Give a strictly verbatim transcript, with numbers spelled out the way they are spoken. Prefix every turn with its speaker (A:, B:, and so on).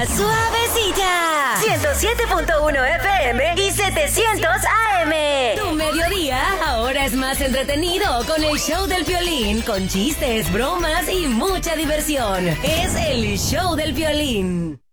A: suavecita. ciento siete punto uno F M y setecientos A M. Tu mediodía ahora es más entretenido con el show del Piolín, con chistes, bromas y mucha diversión. Es el show del Piolín.